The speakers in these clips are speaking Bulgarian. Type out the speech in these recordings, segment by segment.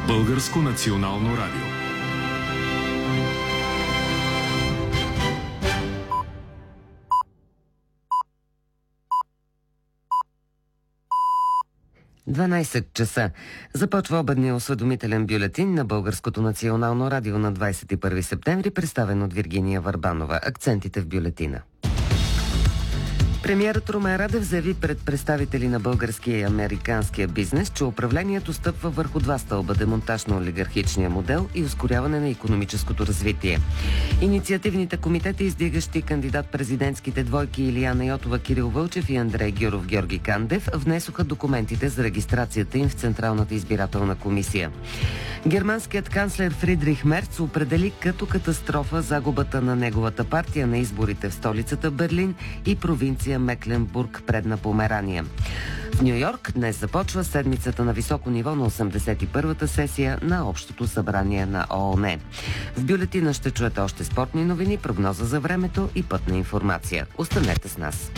Българско национално радио. часа. Започва обедния осведомителен бюлетин на Българското национално радио на 21 септември, представен от Виргиния Върбанова. Акцентите в бюлетина. Премиерът Румен Радев заяви пред представители на българския и американския бизнес, че управлението стъпва върху два стълба – демонтаж на олигархичния модел и ускоряване на икономическото развитие. Инициативните комитети, издигащи кандидат-президентските двойки Илияна Йотова, Кирил Вълчев и Андрей Гюров, Георги Кандев, внесоха документите за регистрацията им в Централната избирателна комисия. Германският канцлер Фридрих Мерц определи като катастрофа загубата на неговата партия на изборите в столицата Берлин и провинция Мекленбург, Предна Померания. В Ню-Йорк днес започва седмицата на високо ниво на 81-та сесия на Общото събрание на ООН. В бюлетина ще чуете още спортни новини, прогноза за времето и пътна информация. Останете с нас.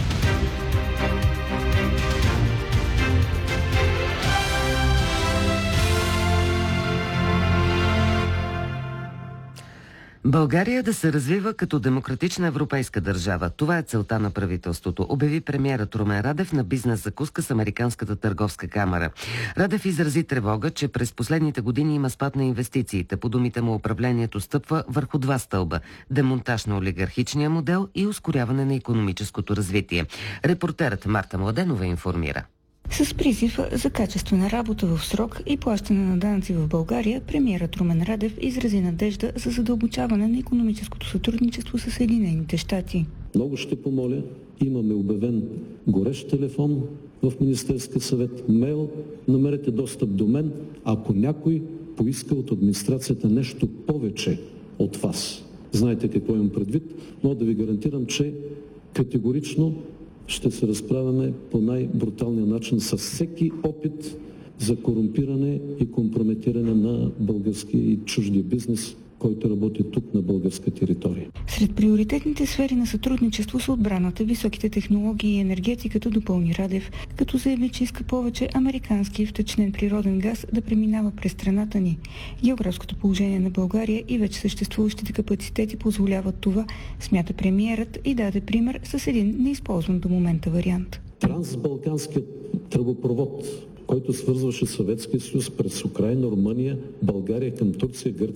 България да се развива като демократична европейска държава. Това е целта на правителството, обяви премиерът Румен Радев на бизнес закуска с Американската търговска камара. Радев изрази тревога, че през последните години има спад на инвестициите. По думите му, управлението стъпва върху два стълба – демонтаж на олигархичния модел и ускоряване на икономическото развитие. Репортерът Марта Младенова информира. С призив за качествена работа в срок и плащане на данъци в България, премиерът Румен Радев изрази надежда за задълбочаване на икономическото сътрудничество с Съединените щати. Много ще помоля, имаме обявен горещ телефон в Министерския съвет, мейл, намерете достъп до мен, ако някой поиска от администрацията нещо повече от вас. Знаете какво имам предвид, но да ви гарантирам, че категорично ще се разправяме по най-бруталния начин с всеки опит за корумпиране и компрометиране на българския и чуждия бизнес, който работи тук на българска територия. Сред приоритетните сфери на сътрудничество са отбраната, високите технологии и енергетиката, допълни Радев, като заяви, че иска повече американски втечнен природен газ да преминава през страната ни. Географското положение на България и вече съществуващите капацитети позволяват това, смята премиерът и даде пример с един неизползван до момента вариант. Трансбалканският тръбопровод, който свързваше Съветския съюз през Украйна, Румъния, България към Турция, Гърция